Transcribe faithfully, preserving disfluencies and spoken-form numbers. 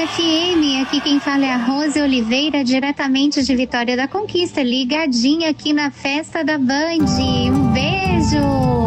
F M, aqui quem fala é a Rose Oliveira, diretamente de Vitória da Conquista, ligadinha aqui na festa da Band. Um beijo!